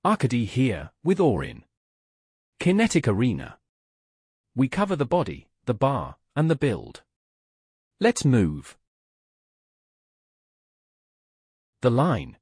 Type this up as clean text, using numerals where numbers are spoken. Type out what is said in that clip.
Arcady here, with Orin. Kinetic Arena. We cover the body, the bar, and the build. Let's move. The line.